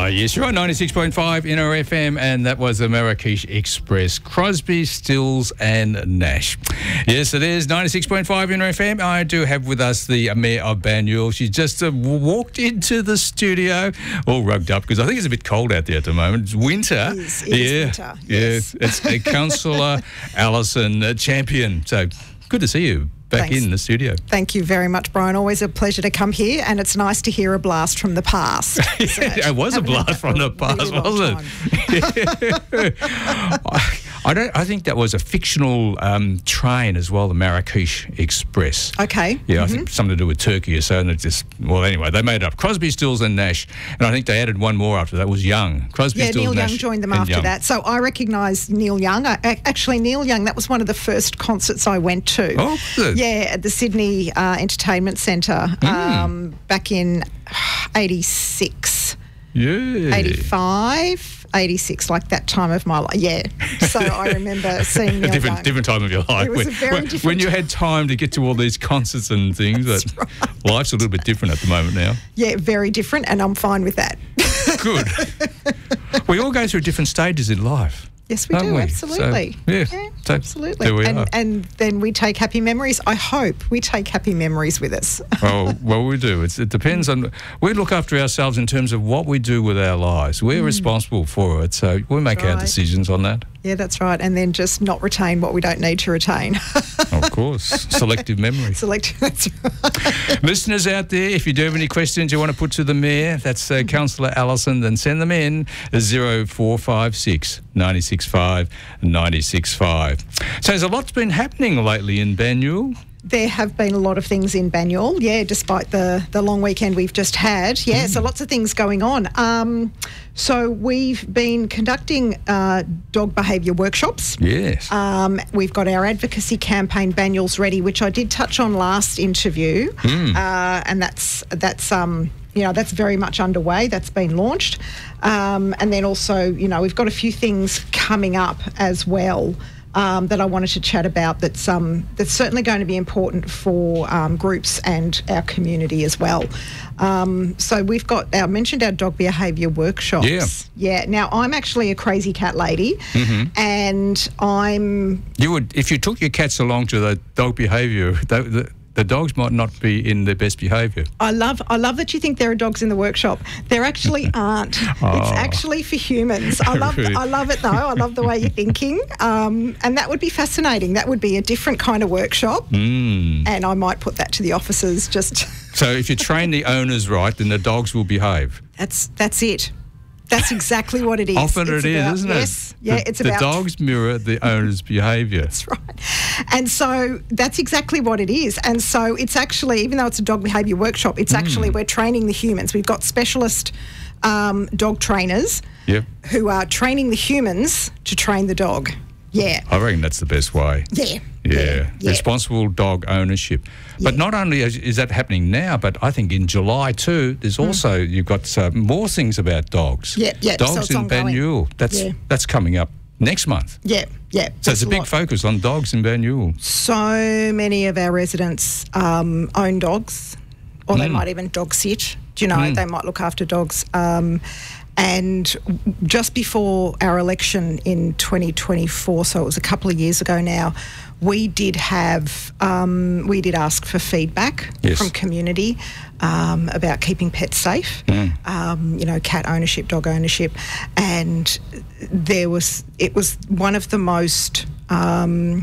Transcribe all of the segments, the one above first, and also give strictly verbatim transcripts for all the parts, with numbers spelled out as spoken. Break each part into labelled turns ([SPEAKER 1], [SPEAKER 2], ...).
[SPEAKER 1] yes, you're right, ninety-six point five Inner F M, and that was the Marrakesh Express. Crosby, Stills and Nash. Yes, it is, ninety-six point five Inner F M. I do have with us the Mayor of Banyule. She's just uh, walked into the studio, all rugged up, because I think it's a bit cold out there at the moment. It's winter.
[SPEAKER 2] It is, it
[SPEAKER 1] yeah,
[SPEAKER 2] is winter, yes.
[SPEAKER 1] Yeah, it's uh, Councillor Alison uh, Champion. So, good to see you back
[SPEAKER 2] Thanks.
[SPEAKER 1] in the studio.
[SPEAKER 2] Thank you very much, Brian. Always a pleasure to come here, and it's nice to hear a blast from the past. So
[SPEAKER 1] it was a blast from the past, wasn't it? I, I don't. I think that was a fictional um, train as well, the Marrakesh Express.
[SPEAKER 2] Okay.
[SPEAKER 1] Yeah,
[SPEAKER 2] mm-hmm.
[SPEAKER 1] I think something to do with Turkey or so, and it just, well, anyway, they made it up. Crosby, Stills and Nash, and I think they added one more after that, was Young. Crosby,
[SPEAKER 2] Yeah,
[SPEAKER 1] Stills,
[SPEAKER 2] Neil
[SPEAKER 1] Nash
[SPEAKER 2] Young joined them
[SPEAKER 1] and
[SPEAKER 2] after
[SPEAKER 1] Young.
[SPEAKER 2] that. So I recognise Neil Young. I, actually, Neil Young, that was one of the first concerts I went to.
[SPEAKER 1] Oh, good.
[SPEAKER 2] Yeah, at the Sydney uh, Entertainment Centre
[SPEAKER 1] Mm.
[SPEAKER 2] um, back in eighty-six,
[SPEAKER 1] Yeah.
[SPEAKER 2] eighty-five, eighty-six, like that time of my life. Yeah. So I remember seeing
[SPEAKER 1] A
[SPEAKER 2] Neil
[SPEAKER 1] different,
[SPEAKER 2] Young.
[SPEAKER 1] different time of your life.
[SPEAKER 2] It was
[SPEAKER 1] when,
[SPEAKER 2] a very
[SPEAKER 1] when,
[SPEAKER 2] different
[SPEAKER 1] when you
[SPEAKER 2] time.
[SPEAKER 1] had time to get to all these concerts and things.
[SPEAKER 2] That's
[SPEAKER 1] But life's a little bit different at the moment now.
[SPEAKER 2] Yeah, very different, and I'm fine with that.
[SPEAKER 1] Good. We all go through different stages in life.
[SPEAKER 2] Yes, we
[SPEAKER 1] Don't
[SPEAKER 2] do,
[SPEAKER 1] we?
[SPEAKER 2] absolutely.
[SPEAKER 1] So, yeah, so
[SPEAKER 2] absolutely.
[SPEAKER 1] there we
[SPEAKER 2] and,
[SPEAKER 1] are.
[SPEAKER 2] and then we take happy memories. I hope we take happy memories with us.
[SPEAKER 1] Oh, well, we do. It's, it depends on... We look after ourselves in terms of what we do with our lives. We're mm. responsible for it, so we make
[SPEAKER 2] right.
[SPEAKER 1] our decisions on that.
[SPEAKER 2] Yeah, that's right. And then just not retain what we don't need to retain.
[SPEAKER 1] Of course. Selective memory.
[SPEAKER 2] Selective, that's right.
[SPEAKER 1] Listeners out there, if you do have any questions you want to put to the Mayor, that's uh, Councillor Alison, then send them in zero four five six, nine six five, nine six five. So there's a lot's been happening lately in Banyule.
[SPEAKER 2] There have been a lot of things in Banyule, yeah, despite the, the long weekend we've just had. Yeah, mm. so lots of things going on. Um, so we've been conducting uh, dog behaviour workshops.
[SPEAKER 1] Yes.
[SPEAKER 2] Um, we've got our advocacy campaign, Banyule's Ready, which I did touch on last interview, mm. uh, and that's that's um, you know that's very much underway. That's been launched, um, and then also you know we've got a few things coming up as well. Um, that I wanted to chat about that's um, that's certainly going to be important for um, groups and our community as well. Um, so we've got, I mentioned our dog behaviour workshops.
[SPEAKER 1] Yeah.
[SPEAKER 2] Yeah. Now, I'm actually a crazy cat lady, mm-hmm. and I'm...
[SPEAKER 1] You would, if you took your cats along to the dog behaviour, the, the, the dogs might not be in their best behaviour.
[SPEAKER 2] I love I love that you think there are dogs in the workshop. There actually aren't.
[SPEAKER 1] Oh.
[SPEAKER 2] It's actually for humans. I love
[SPEAKER 1] Really?
[SPEAKER 2] I love it though. I love the way you're thinking. Um, and that would be fascinating. That would be a different kind of workshop.
[SPEAKER 1] Mm.
[SPEAKER 2] And I might put that to the officers just...
[SPEAKER 1] So if you train the owners right, then the dogs will behave.
[SPEAKER 2] That's that's it. That's exactly what it is.
[SPEAKER 1] Often
[SPEAKER 2] it's
[SPEAKER 1] it
[SPEAKER 2] about,
[SPEAKER 1] is, isn't
[SPEAKER 2] yes,
[SPEAKER 1] it?
[SPEAKER 2] Yeah,
[SPEAKER 1] the,
[SPEAKER 2] it's
[SPEAKER 1] the
[SPEAKER 2] about...
[SPEAKER 1] The dogs mirror the owner's behaviour.
[SPEAKER 2] That's right. And so that's exactly what it is. And so it's actually, even though it's a dog behaviour workshop, it's mm. actually, we're training the humans. We've got specialist um, dog trainers
[SPEAKER 1] yep.
[SPEAKER 2] who are training the humans to train the dog. Yeah.
[SPEAKER 1] I reckon that's the best way.
[SPEAKER 2] Yeah.
[SPEAKER 1] Yeah.
[SPEAKER 2] yeah, yeah.
[SPEAKER 1] Responsible dog ownership. But
[SPEAKER 2] yeah.
[SPEAKER 1] not only is, is that happening now, but I think in July too, there's also, mm. you've got uh, more things about dogs.
[SPEAKER 2] Yeah, yeah.
[SPEAKER 1] Dogs
[SPEAKER 2] so it's
[SPEAKER 1] in
[SPEAKER 2] ongoing.
[SPEAKER 1] Banyule. That's,
[SPEAKER 2] yeah.
[SPEAKER 1] that's coming up next month.
[SPEAKER 2] Yeah, yeah.
[SPEAKER 1] So it's a big
[SPEAKER 2] lot.
[SPEAKER 1] focus on dogs in Banyule.
[SPEAKER 2] So many of our residents um, own dogs, or mm. they might even dog sit. Do you know, mm. they might look after dogs. Um, and just before our election in twenty twenty-four, so it was a couple of years ago now, we did have, um, we did ask for feedback
[SPEAKER 1] yes.
[SPEAKER 2] from community um, about keeping pets safe, mm. um, you know, cat ownership, dog ownership, and there was, it was one of the most, um,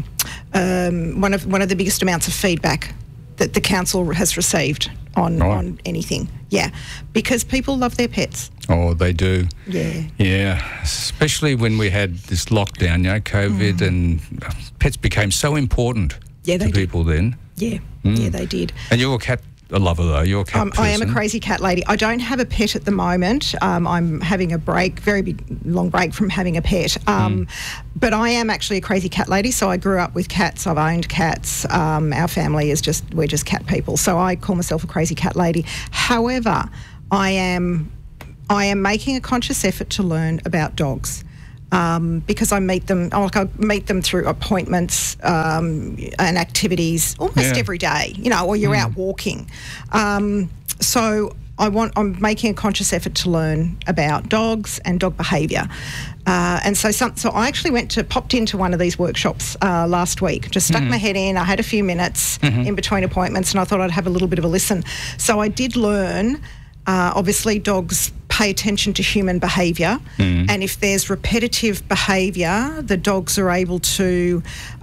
[SPEAKER 2] um, one of one of the biggest amounts of feedback that the council has received on,
[SPEAKER 1] right.
[SPEAKER 2] on anything. Yeah, because people love their pets.
[SPEAKER 1] Oh, they do.
[SPEAKER 2] Yeah.
[SPEAKER 1] Yeah, especially when we had this lockdown, you know, COVID, mm. and pets became so important
[SPEAKER 2] yeah, they
[SPEAKER 1] to people
[SPEAKER 2] did.
[SPEAKER 1] then.
[SPEAKER 2] Yeah,
[SPEAKER 1] mm.
[SPEAKER 2] yeah, they did.
[SPEAKER 1] And you're a cat a lover, though. You're a cat
[SPEAKER 2] um,
[SPEAKER 1] person.
[SPEAKER 2] I am a crazy cat lady. I don't have a pet at the moment. Um, I'm having a break, very big, long break from having a pet. Um, mm. But I am actually a crazy cat lady. So I grew up with cats. I've owned cats. Um, our family is just, we're just cat people. So I call myself a crazy cat lady. However, I am, I am making a conscious effort to learn about dogs. Um, because I meet them, like I meet them through appointments um, and activities almost
[SPEAKER 1] yeah.
[SPEAKER 2] every day, you know, or you're mm. out walking. Um, so I want, I'm making a conscious effort to learn about dogs and dog behaviour. Uh, and so, some, so I actually went to, popped into one of these workshops uh, last week, just stuck mm. my head in. I had a few minutes mm-hmm. in between appointments and I thought I'd have a little bit of a listen. So I did learn, uh, obviously dogs pay attention to human behaviour mm. and if there's repetitive behaviour, the dogs are able to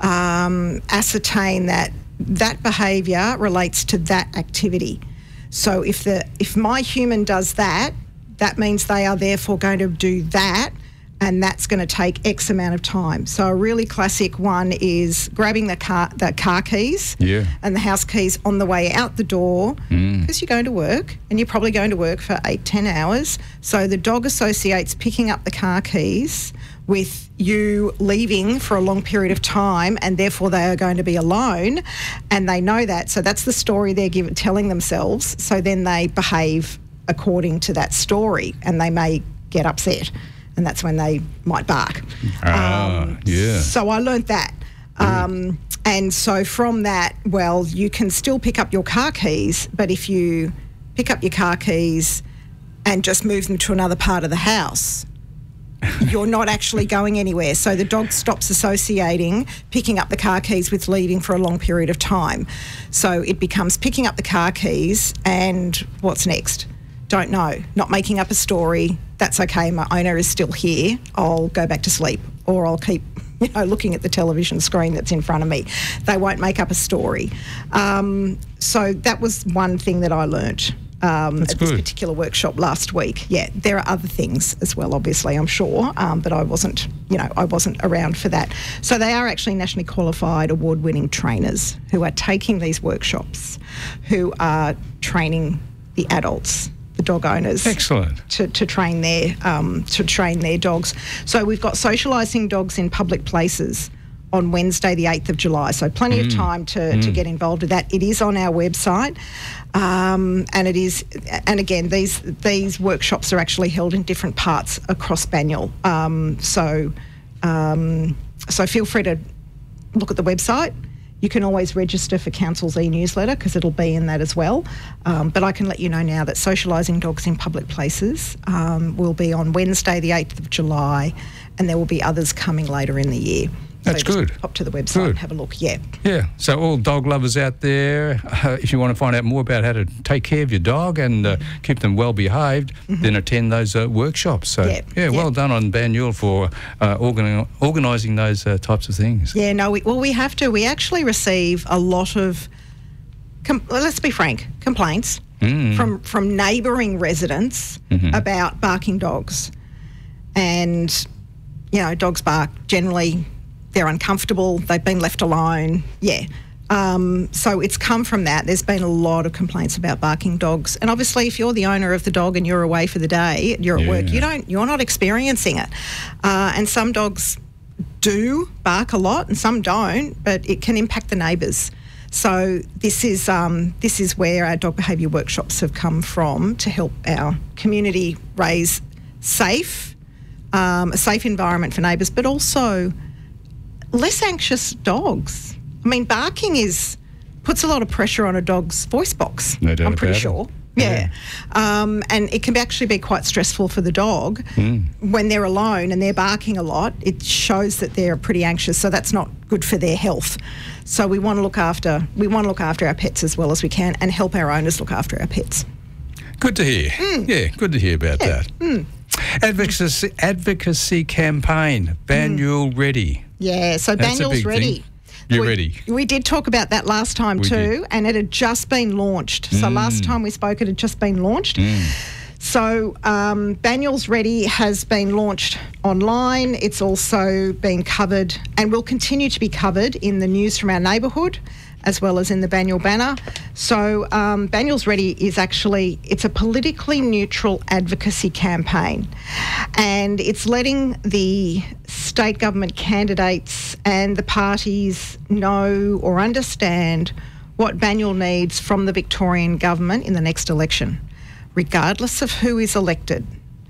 [SPEAKER 2] um, ascertain that that behaviour relates to that activity. So if the if my human does that, that means they are therefore going to do that, and that's going to take X amount of time. So a really classic one is grabbing the car the car keys
[SPEAKER 1] yeah.
[SPEAKER 2] and the house keys on the way out the door because mm. you're going to work and you're probably going to work for eight, ten hours. So the dog associates picking up the car keys with you leaving for a long period of time and therefore they are going to be alone and they know that. So that's the story they're giving, telling themselves. So then they behave according to that story and they may get upset and that's when they might bark.
[SPEAKER 1] Ah,
[SPEAKER 2] um,
[SPEAKER 1] yeah.
[SPEAKER 2] So I learnt that. Um, and so from that, well, you can still pick up your car keys, but if you pick up your car keys and just move them to another part of the house, you're not actually going anywhere. So the dog stops associating picking up the car keys with leaving for a long period of time. So it becomes picking up the car keys and what's next? Don't know. Not making up a story. That's okay. My owner is still here. I'll go back to sleep or I'll keep, you know, looking at the television screen that's in front of me. They won't make up a story. Um, so that was one thing that I learnt. Um, at this particular workshop last week. Yeah, there are other things as well, obviously, I'm sure, um, but I wasn't, you know, I wasn't around for that. So they are actually nationally qualified award-winning trainers who are taking these workshops, who are training the adults, the dog owners.
[SPEAKER 1] Excellent.
[SPEAKER 2] To, to train their um, to train their dogs. So we've got socialising dogs in public places on Wednesday the eighth of July, so plenty mm. of time to, mm. to get involved with that. It is on our website, um, and it is, and again, these these workshops are actually held in different parts across Banyule. Um, so, um, so feel free to look at the website. You can always register for Council's e-newsletter because it'll be in that as well. Um, but I can let you know now that socialising dogs in public places um, will be on Wednesday the eighth of July, and there will be others coming later in the year.
[SPEAKER 1] That's
[SPEAKER 2] so
[SPEAKER 1] good.
[SPEAKER 2] Just pop to the website
[SPEAKER 1] good.
[SPEAKER 2] and have a look. Yeah.
[SPEAKER 1] Yeah. So all dog lovers out there, uh, if you want to find out more about how to take care of your dog and uh, keep them well behaved, mm-hmm. then attend those uh, workshops. So
[SPEAKER 2] yeah,
[SPEAKER 1] yeah, well
[SPEAKER 2] yeah.
[SPEAKER 1] done on Banyule for uh, organi- organising those uh, types of things.
[SPEAKER 2] Yeah. No. We, well, we have to. We actually receive a lot of. Com- well, let's be frank. Complaints mm. from from neighbouring residents mm-hmm. about barking dogs, and you know, dogs bark generally. They're uncomfortable, they've been left alone, yeah. Um, so it's come from that. There's been a lot of complaints about barking dogs. And obviously if you're the owner of the dog and you're away for the day, you're at yeah. work, you don't, you're not experiencing it. Uh, and some dogs do bark a lot and some don't, but it can impact the neighbours. So this is um, this is where our dog behaviour workshops have come from to help our community raise safe, um, a safe environment for neighbours, but also less anxious dogs. I mean, barking is puts a lot of pressure on a dog's voice box.
[SPEAKER 1] No doubt
[SPEAKER 2] I'm pretty
[SPEAKER 1] about
[SPEAKER 2] sure.
[SPEAKER 1] It.
[SPEAKER 2] Yeah. yeah. Um, and it can actually be quite stressful for the dog mm. when they're alone and they're barking a lot. It shows that they're pretty anxious, so that's not good for their health. So we want to look after we want to look after our pets as well as we can and help our owners look after our pets.
[SPEAKER 1] Good to hear. Mm. Yeah, good to hear about
[SPEAKER 2] yeah.
[SPEAKER 1] that.
[SPEAKER 2] Mm.
[SPEAKER 1] Advocacy, advocacy campaign, Banyule mm. Ready.
[SPEAKER 2] Yeah, so
[SPEAKER 1] That's
[SPEAKER 2] Banyule's ready.
[SPEAKER 1] Thing. You're
[SPEAKER 2] we,
[SPEAKER 1] ready.
[SPEAKER 2] We did talk about that last time
[SPEAKER 1] we
[SPEAKER 2] too,
[SPEAKER 1] did.
[SPEAKER 2] and it had just been launched. So
[SPEAKER 1] mm.
[SPEAKER 2] last time we spoke, it had just been launched.
[SPEAKER 1] Mm.
[SPEAKER 2] So um, Banyule's Ready has been launched online. It's also been covered and will continue to be covered in the news from our neighbourhood, as well as in the Banyule Banner. So um, Banyule's Ready is actually, it's a politically neutral advocacy campaign, and it's letting the state government candidates and the parties know or understand what Banyule needs from the Victorian government in the next election, regardless of who is elected.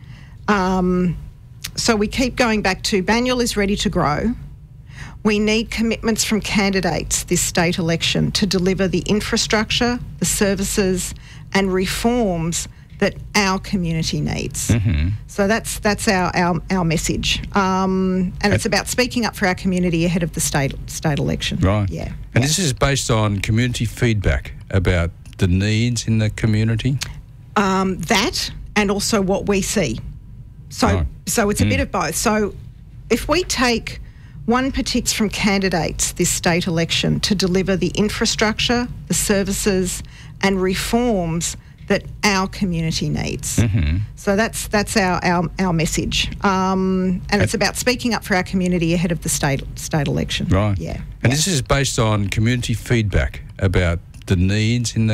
[SPEAKER 2] Um, so we keep going back to Banyule is ready to grow. We need commitments from candidates this state election to deliver the infrastructure, the services and reforms that our community needs.
[SPEAKER 1] Mm-hmm.
[SPEAKER 2] So that's that's our our, our message, um, and it's about speaking up for our community ahead of the state state election.
[SPEAKER 1] Right.
[SPEAKER 2] Yeah.
[SPEAKER 1] And
[SPEAKER 2] yeah.
[SPEAKER 1] this is based on community feedback about the needs in the community?
[SPEAKER 2] Um, that and also what we see. So
[SPEAKER 1] Right.
[SPEAKER 2] so it's a
[SPEAKER 1] Mm.
[SPEAKER 2] bit of both. So if we take one particular from candidates this state election to deliver the infrastructure, the services and reforms that our community needs.
[SPEAKER 1] Mm-hmm.
[SPEAKER 2] So that's that's our our, our message, um, and it's about speaking up for our community ahead of the state state election.
[SPEAKER 1] Right.
[SPEAKER 2] Yeah.
[SPEAKER 1] And
[SPEAKER 2] yeah.
[SPEAKER 1] this is based on community feedback about the needs in the